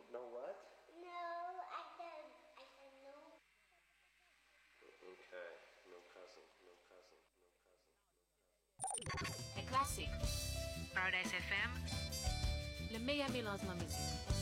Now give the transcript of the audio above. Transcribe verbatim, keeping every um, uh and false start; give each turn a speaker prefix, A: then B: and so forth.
A: No what?
B: No, I said, I said no.
A: Okay, no cousin, no cousin, no cousin, no cousin.
C: A classic. Paradise F M. Le meilleur mélange de musique.